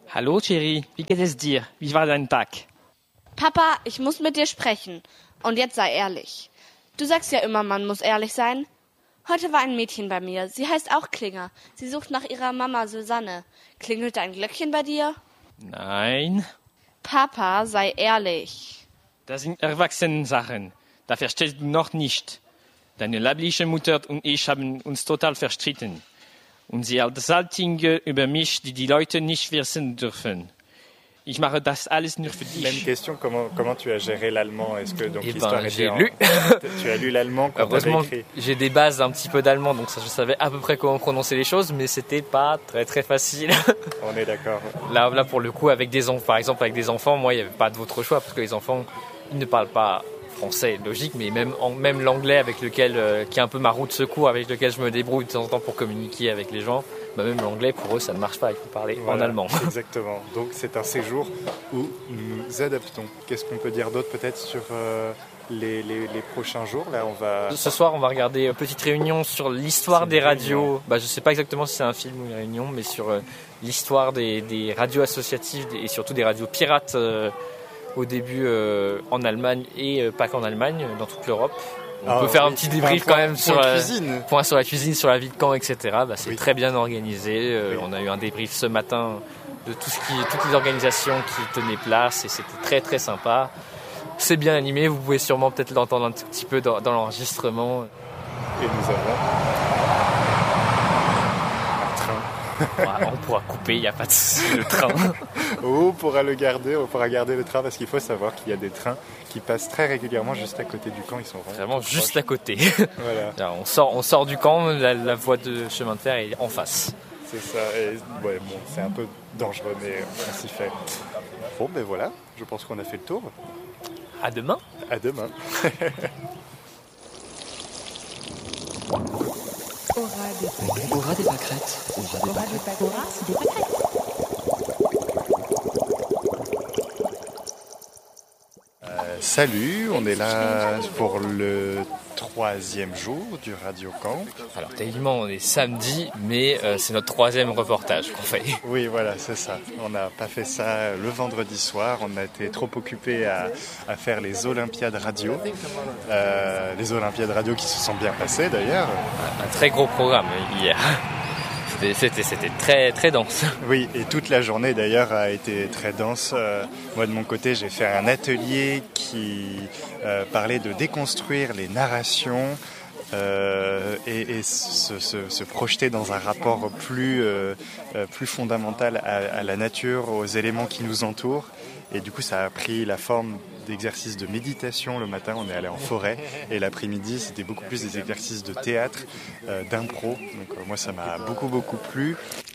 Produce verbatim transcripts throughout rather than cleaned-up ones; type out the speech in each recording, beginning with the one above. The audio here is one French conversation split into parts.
Hallo Thierry, wie geht es dir? Wie war dein Tag? Papa, ich muss mit dir sprechen. Und jetzt sei ehrlich. Du sagst ja immer, man muss ehrlich sein. Heute war ein Mädchen bei mir. Sie heißt auch Klinger. Sie sucht nach ihrer Mama Susanne. Klingelt ein Glöckchen bei dir? Nein. Papa, sei ehrlich. Das sind Erwachsenensachen. Da verstehst du noch nicht. Deine leibliche Mutter und ich haben uns total verstritten. Und sie erzählt Dinge über mich, die die Leute nicht wissen dürfen. Ich mache das alles nur für dich. Même question, comment, comment tu as géré l'allemand? Est-ce que donc Eh l'histoire ben, était j'ai en... lu. Tu as lu l'allemand quand tu avais Heureusement, écrit? j'ai des bases d'un petit peu d'allemand, donc ça, je savais à peu près comment prononcer les choses, mais c'était pas très très facile. On est d'accord. Là, là pour le coup, avec des enfants, par exemple avec des enfants, moi il n'y avait pas d'autre choix parce que les enfants, ils ne parlent pas français, logique, mais même en, même l'anglais avec lequel, euh, qui est un peu ma roue de secours, avec lequel je me débrouille de temps en temps pour communiquer avec les gens. Bah même l'anglais pour eux ça ne marche pas, il faut parler Voilà, en allemand. Exactement. Donc c'est un séjour où nous adaptons. Qu'est-ce qu'on peut dire d'autre peut-être sur euh, les, les, les prochains jours? Là, on va... Ce soir, on va regarder une petite réunion sur l'histoire des radios. Bah, je ne sais pas exactement si c'est un film ou une réunion, mais sur euh, l'histoire des, des radios associatives et surtout des radios pirates euh, au début euh, en Allemagne et euh, pas qu'en Allemagne, dans toute l'Europe. On ah, peut faire oui, un petit débrief un point, quand même sur la la cuisine. Point sur la cuisine, sur la vie de Caen, et cetera. Bah, c'est oui. très bien organisé. Euh, oui. On a eu un débrief ce matin de tout ce qui, toutes les organisations qui tenaient place et c'était très très sympa. C'est bien animé, vous pouvez sûrement peut-être l'entendre un tout petit peu dans, dans l'enregistrement. Et nous avons un train. Ouais, on pourra couper, il n'y a pas de souci, le train. On pourra le garder, on pourra garder le train parce qu'il faut savoir qu'il y a des trains qui passent très régulièrement juste à côté du camp. Ils sont vraiment, vraiment juste proches. à côté. Voilà. Alors, on, sort, on sort du camp, la, la voie de chemin de fer est en face. C'est ça. Et, ouais, bon, c'est un peu dangereux, mais on s'y fait. Bon, ben voilà, je pense qu'on a fait le tour. À demain. À demain. Aura des pâquerettes. Aura des pâquerettes. Euh, salut, on est là pour le troisième jour du Radio Camp. Alors techniquement on est samedi, mais euh, c'est notre troisième reportage qu'on fait. Oui, voilà, c'est ça. On n'a pas fait ça le vendredi soir. On a été trop occupés à, à faire les Olympiades radio. Euh, les Olympiades radio qui se sont bien passées d'ailleurs. Un, un très gros programme hier. C'était, c'était, c'était très, très dense. Oui, et toute la journée d'ailleurs a été très dense. Euh, moi de mon côté, j'ai fait un atelier qui euh, parlait de déconstruire les narrations euh, et, et se, se, se projeter dans un rapport plus, euh, plus fondamental à, à la nature, aux éléments qui nous entourent. Et du coup, ça a pris la forme d'exercices de méditation. Le matin, on est allé en forêt. Et l'après-midi, c'était beaucoup plus des exercices de théâtre, euh, d'impro. Donc euh, moi, ça m'a beaucoup, beaucoup plu.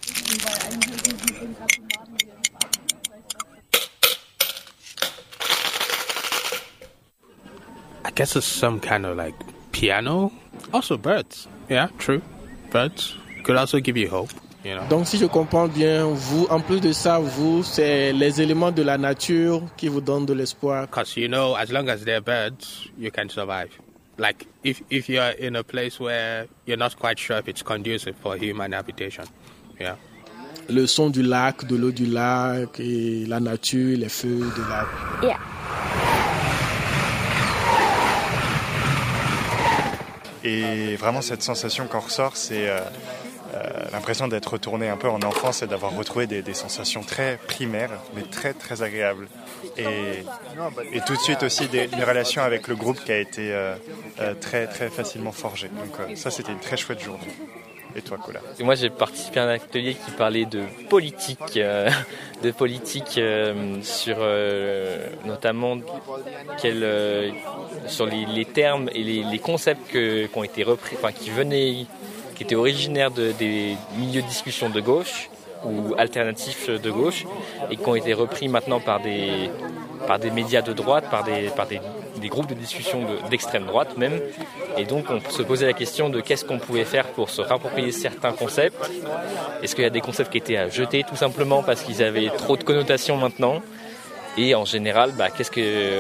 I guess it's some kind of like piano. Also birds. Yeah, true. Birds could also give you hope. You know? Donc si je comprends bien, vous, en plus de ça, vous, c'est les éléments de la nature qui vous donnent de l'espoir. Because you know, as long as there are birds, you can survive. Like if if you're in a place where you're not quite sure if it's conducive for human habitation. Yeah. Le son du lac, de l'eau du lac, et la nature, les feux de lac. Yeah. Et vraiment, cette sensation qu'on ressort, c'est euh, euh, l'impression d'être retourné un peu en enfance et d'avoir retrouvé des, des sensations très primaires, mais très, très agréables. Et, et tout de suite aussi des, une relation avec le groupe qui a été euh, euh, très, très facilement forgée. Donc euh, ça, c'était une très chouette journée. Et toi, Cola? Et moi, j'ai participé à un atelier qui parlait de politique, euh, de politique euh, sur euh, notamment quel, euh, sur les, les termes et les, les concepts que, qui ont été repris, enfin qui venaient, qui étaient originaires de, des milieux de discussion de gauche ou alternatifs de gauche et qui ont été repris maintenant par des par des médias de droite, par des par des, des groupes de discussion de, d'extrême droite même. Et donc on se posait la question de qu'est-ce qu'on pouvait faire pour se réapproprier certains concepts. Est-ce qu'il y a des concepts qui étaient à jeter tout simplement parce qu'ils avaient trop de connotations maintenant? Et en général, bah, qu'est-ce que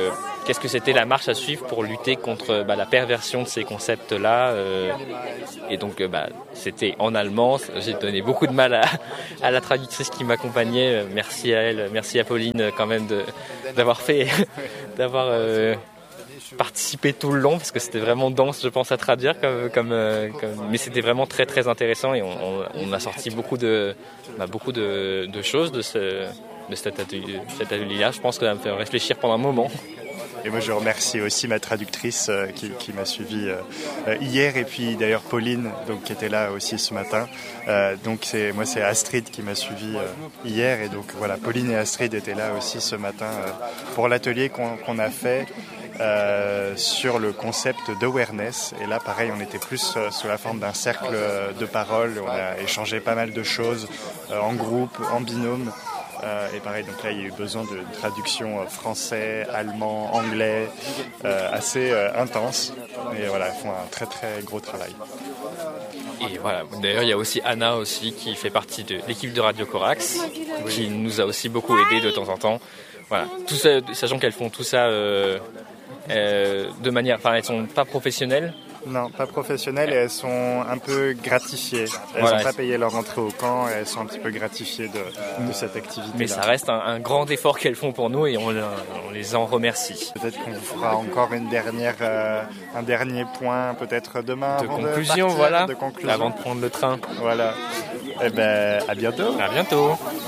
qu'est-ce que c'était la marche à suivre pour lutter contre bah, la perversion de ces concepts-là. Euh, et donc, euh, bah, c'était en allemand. J'ai donné beaucoup de mal à, à la traductrice qui m'accompagnait. Merci à elle, merci à Pauline quand même de, d'avoir fait, d'avoir euh, participé tout le long, parce que c'était vraiment dense, je pense, à traduire. Comme, comme, euh, comme... Mais c'était vraiment très, très intéressant et on, on, on a sorti beaucoup de, bah, beaucoup de, de choses de ce... de cet atelier, cet atelier-là. Je pense que ça va me faire réfléchir pendant un moment. Et moi, je remercie aussi ma traductrice euh, qui, qui m'a suivi euh, hier, et puis d'ailleurs Pauline, donc, qui était là aussi ce matin. Euh, donc c'est, moi, c'est Astrid qui m'a suivi euh, hier, et donc voilà, Pauline et Astrid étaient là aussi ce matin euh, pour l'atelier qu'on, qu'on a fait euh, sur le concept d'awareness. Et là, pareil, on était plus euh, sous la forme d'un cercle de parole. On a échangé pas mal de choses euh, en groupe, en binôme. Euh, et pareil, donc là, il y a eu besoin de traduction euh, français, allemand, anglais, euh, assez euh, intense. Et voilà, ils font un très très gros travail. Et voilà, d'ailleurs, il y a aussi Anna aussi qui fait partie de l'équipe de Radio Corax, oui. qui nous a aussi beaucoup aidé de temps en temps. Voilà, tout ça, sachant qu'elles font tout ça euh, euh, de manière, enfin, elles sont pas professionnelles. Non, pas professionnelles, et elles sont un peu gratifiées. Elles n'ont voilà. pas payé leur entrée au camp, et elles sont un petit peu gratifiées de, de cette activité-là. Mais ça reste un, un grand effort qu'elles font pour nous, et on, on les en remercie. Peut-être qu'on vous fera encore une dernière, euh, un dernier point, peut-être demain, de avant conclusion, de partir, voilà, de conclusion. avant de prendre le train. Voilà. Eh ben, à bientôt. À bientôt.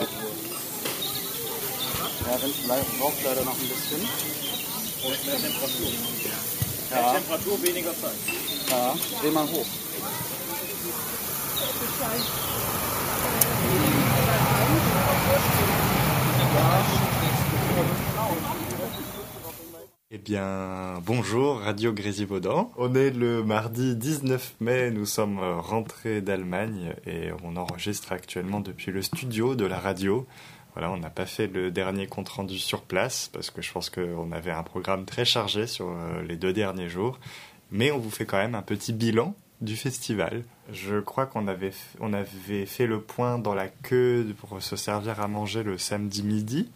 Ja. Temperatur weniger Zeit. Ja, dreh mal hoch. Eh bien, bonjour, Radio Grésivaudan. On est le mardi dix-neuf mai, nous sommes rentrés d'Allemagne et on enregistre actuellement depuis le studio de la radio. Voilà, on n'a pas fait le dernier compte-rendu sur place parce que je pense qu'on avait un programme très chargé sur les deux derniers jours. Mais on vous fait quand même un petit bilan du festival. Je crois qu'on avait, on avait fait le point dans la queue pour se servir à manger le samedi midi.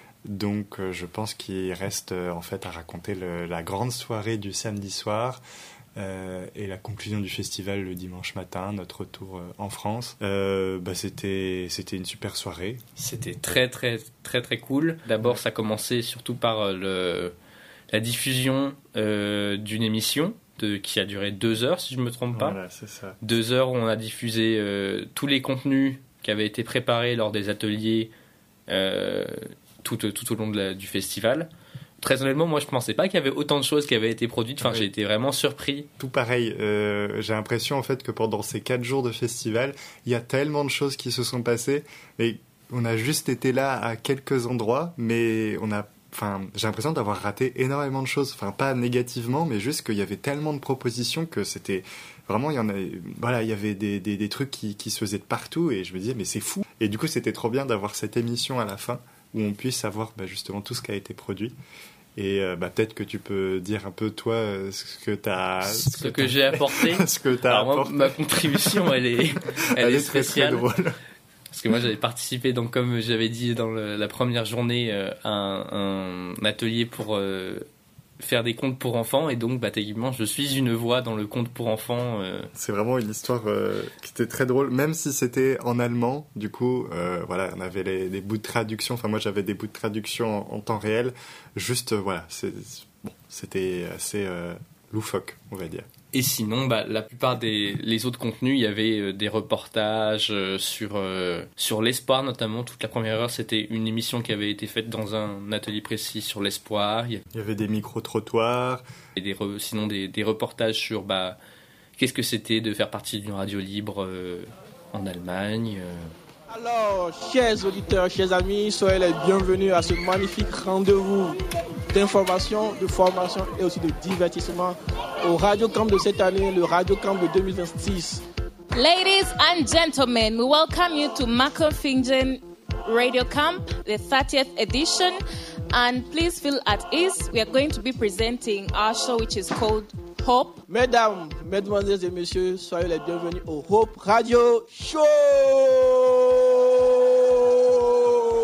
Donc je pense qu'il reste en fait à raconter le, la grande soirée du samedi soir. Euh, et la conclusion du festival le dimanche matin, notre retour euh, en France. Euh, bah, c'était, c'était une super soirée. C'était très très très très cool. D'abord, ça commençait surtout par le, la diffusion euh, d'une émission de, qui a duré deux heures, si je ne me trompe pas. Voilà, c'est ça. Deux heures où on a diffusé euh, tous les contenus qui avaient été préparés lors des ateliers euh, tout, tout au long de la, du festival. Très honnêtement, moi je pensais pas qu'il y avait autant de choses qui avaient été produites. Enfin, oui. J'ai été vraiment surpris. Tout pareil. Euh, j'ai l'impression en fait que pendant ces quatre jours de festival, il y a tellement de choses qui se sont passées. Mais on a juste été là à quelques endroits, mais on a. Enfin, j'ai l'impression d'avoir raté énormément de choses. Enfin, pas négativement, mais juste qu'il y avait tellement de propositions que c'était vraiment. Il y en a. Voilà, il y avait des des, des trucs qui qui se faisaient de partout et je me disais mais c'est fou. Et du coup, c'était trop bien d'avoir cette émission à la fin où on puisse savoir bah, justement tout ce qui a été produit. Et euh, bah, peut-être que tu peux dire un peu, toi, ce que tu as... Ce, ce que, que j'ai apporté. ce que tu as apporté. Moi, ma contribution, elle est, elle elle est, est spéciale. Très, très drôle. Parce que moi, j'avais participé, donc, comme j'avais dit dans le, la première journée, euh, à un, un atelier pour euh, faire des contes pour enfants. Et donc, bah, techniquement, je suis une voix dans le conte pour enfants. Euh. C'est vraiment une histoire euh, qui était très drôle, même si c'était en allemand. Du coup, euh, voilà, on avait les, des bouts de traduction. Enfin, moi, j'avais des bouts de traduction en, en temps réel. Juste, euh, voilà, c'est, bon, c'était assez euh, loufoque, on va dire. Et sinon, bah, la plupart des les autres contenus, il y avait euh, des reportages euh, sur, euh, sur l'espoir, notamment. Toute la première heure, c'était une émission qui avait été faite dans un atelier précis sur l'espoir. Il y avait des micro-trottoirs. Et des re, sinon, des, des reportages sur bah, qu'est-ce que c'était de faire partie d'une radio libre euh, en Allemagne. Euh. Alors, chers auditeurs, chers amis, soyez les bienvenus à ce magnifique rendez-vous d'information, de formation et aussi de divertissement au Radio Camp de cette année, le Radio Camp de deux mille vingt-six. Ladies and gentlemen, we welcome you to Markopfingen Radio Camp, the thirtieth edition, and please feel at ease. We are going to be presenting our show, which is called Hope. Mesdames, mesdemoiselles et messieurs, soyez les bienvenus au Hope Radio Show.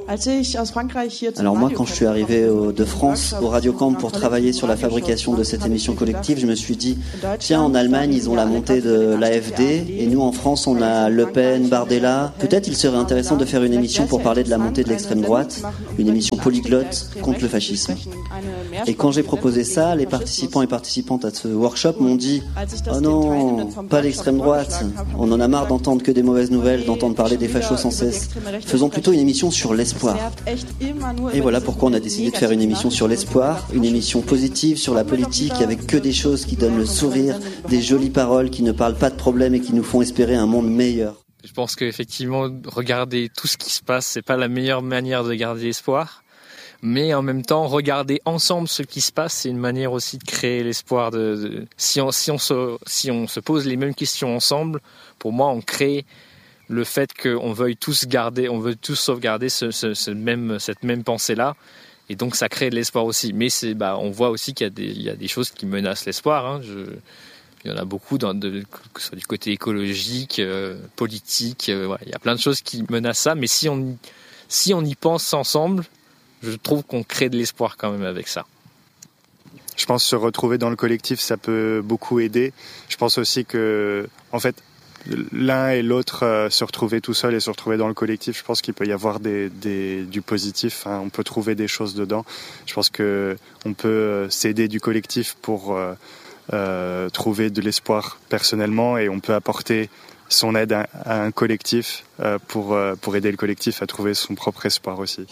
Alors moi, quand je suis arrivé au, de France au Radio Camp pour travailler sur la fabrication de cette émission collective, je me suis dit, tiens, en Allemagne, ils ont la montée de l'A F D, et nous, en France, on a Le Pen, Bardella. Peut-être il serait intéressant de faire une émission pour parler de la montée de l'extrême droite, une émission polyglotte contre le fascisme. Et quand j'ai proposé ça, les participants et participantes à ce workshop m'ont dit, oh non, pas l'extrême droite, on en a marre d'entendre que des mauvaises nouvelles, d'entendre parler des fachos sans cesse. Faisons plutôt une émission sur l'espoir. Et voilà pourquoi on a décidé de faire une émission sur l'espoir, une émission positive sur la politique avec que des choses qui donnent le sourire, des jolies paroles qui ne parlent pas de problèmes et qui nous font espérer un monde meilleur. Je pense qu'effectivement, regarder tout ce qui se passe, c'est pas la meilleure manière de garder l'espoir. Mais en même temps, regarder ensemble ce qui se passe, c'est une manière aussi de créer l'espoir. De, de si on si on se si on se pose les mêmes questions ensemble, pour moi, on crée le fait qu'on veuille tous garder, on veut tous sauvegarder ce, ce, ce même cette même pensée-là, et donc ça crée de l'espoir aussi. Mais c'est bah on voit aussi qu'il y a des il y a des choses qui menacent l'espoir. Hein. Je, il y en a beaucoup dans de, que ce soit du côté écologique, euh, politique. Euh, ouais, il y a plein de choses qui menacent ça. Mais si on si on y pense ensemble, je trouve qu'on crée de l'espoir quand même avec ça. Je pense se retrouver dans le collectif, ça peut beaucoup aider. Je pense aussi que, en fait, l'un et l'autre, euh, se retrouver tout seul et se retrouver dans le collectif, je pense qu'il peut y avoir des, des, du positif. Hein, on peut trouver des choses dedans. Je pense que on peut s'aider du collectif pour euh, euh, trouver de l'espoir personnellement, et on peut apporter son aide à, à un collectif euh, pour, euh, pour aider le collectif à trouver son propre espoir aussi.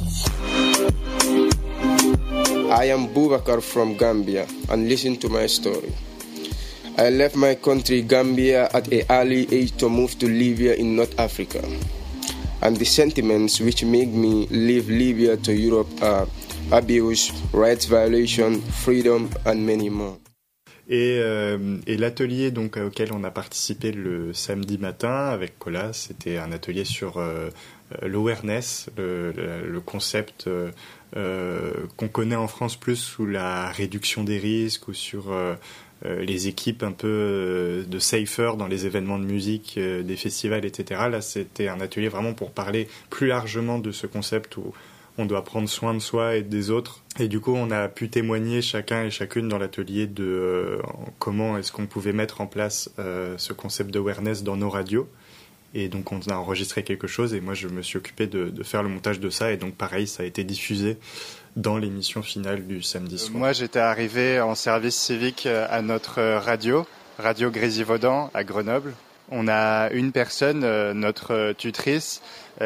I am Boubacar from Gambia, and listen to my story. I left my country Gambia at an early age to move to Libya in North Africa. And the sentiments which make me leave Libya to Europe are abuse, rights violation, freedom and many more. Et, euh, et l'atelier donc auquel on a participé le samedi matin avec Colas, c'était un atelier sur euh, l'awareness, le, le, le concept euh, euh, qu'on connaît en France plus sous la réduction des risques, ou sur euh, euh, les équipes un peu euh, de safer dans les événements de musique, euh, des festivals, et cetera. Là, c'était un atelier vraiment pour parler plus largement de ce concept où on doit prendre soin de soi et des autres. Et du coup, on a pu témoigner chacun et chacune dans l'atelier de euh, comment est-ce qu'on pouvait mettre en place euh, ce concept d'awareness dans nos radios. Et donc, on a enregistré quelque chose, et moi, je me suis occupé de, de faire le montage de ça. Et donc, pareil, ça a été diffusé dans l'émission finale du samedi soir. Moi, j'étais arrivé en service civique à notre radio, Radio Grésivaudan à Grenoble. On a une personne, notre tutrice,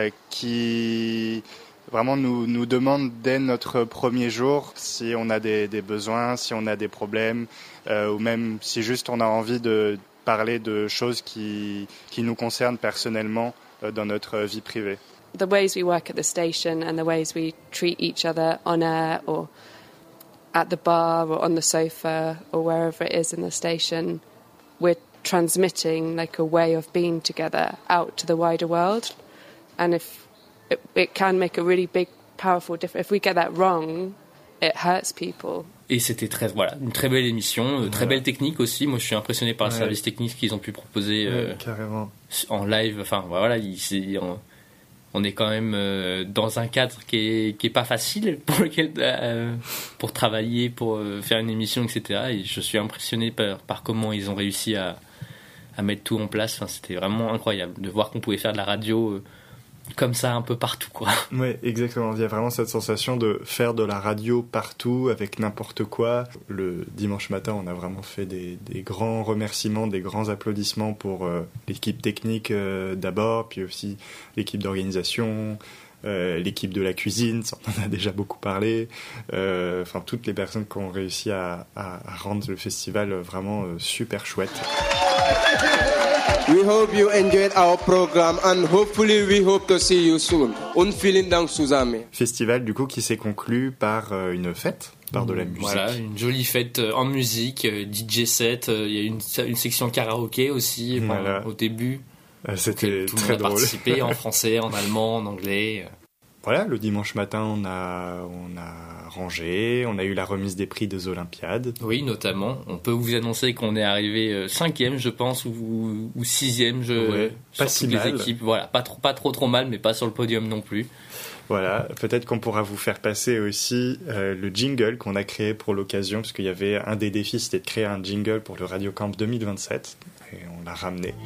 qui vraiment nous, nous demande dès notre premier jour si on a des, des besoins, si on a des problèmes, euh, ou même si juste on a envie de parler de choses qui, qui nous concernent personnellement euh, dans notre vie privée. The ways we work at the station and the ways we treat each other on air or at the bar or on the sofa or wherever it is in the station, we're transmitting like a way of being together out to the wider world. And if it, it can make a really big, powerful difference. If we get that wrong, it hurts people. Et c'était très, voilà, une très belle émission, ouais. Très belle technique aussi. Moi, je suis impressionné par le ouais. service technique qu'ils ont pu proposer euh, ouais, carrément. En live. Enfin, voilà, il, c'est, on, on est quand même euh, dans un cadre qui est, qui est pas facile pour lequel, euh, pour travailler, pour euh, faire une émission, et cetera. Et je suis impressionné par, par comment ils ont réussi à, à mettre tout en place. Enfin, c'était vraiment incroyable de voir qu'on pouvait faire de la radio euh, comme ça un peu partout, quoi. Ouais, exactement. Il y a vraiment cette sensation de faire de la radio partout avec n'importe quoi. Le dimanche matin, on a vraiment fait des, des grands remerciements, des grands applaudissements pour euh, l'équipe technique euh, d'abord, puis aussi l'équipe d'organisation, euh, l'équipe de la cuisine, ça on en a déjà beaucoup parlé. Euh, enfin, toutes les personnes qui ont réussi à, à, à rendre le festival vraiment euh, super chouette. We hope you enjoyed our program and hopefully we hope to see you soon. Und vielen Dank zusammen. Festival du coup qui s'est conclu par euh, une fête, par de la musique. Voilà, une jolie fête euh, en musique, euh, D J set, il euh, y a une, une section karaoké aussi voilà. Au début. Euh, c'était tout très le monde a drôle. participé en français, en allemand, en anglais. voilà, le dimanche matin, on a, on a rangé, on a eu la remise des prix des Olympiades. Oui, notamment. On peut vous annoncer qu'on est arrivé cinquième, je pense, ou, ou sixième, je, ouais, sur pas si toutes mal. les équipes. Voilà, pas trop, pas trop trop mal, mais pas sur le podium non plus. Voilà, peut-être qu'on pourra vous faire passer aussi euh, le jingle qu'on a créé pour l'occasion, parce qu'il y avait un des défis, c'était de créer un jingle pour le Radio Camp deux mille vingt-sept, et on l'a ramené.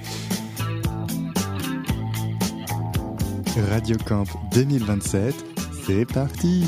Radio Camp deux mille vingt-sept, c'est parti!